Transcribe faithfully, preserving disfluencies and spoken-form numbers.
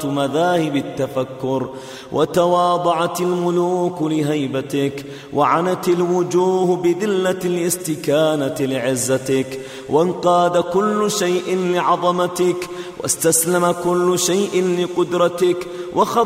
مذاهب التفكر، وتواضعت الملوك لهيبتك، وعنت الوجوه بذلة الاستكانة لعزتك، وانقاد كل شيء لعظمتك، واستسلم كل شيء لقدرتك،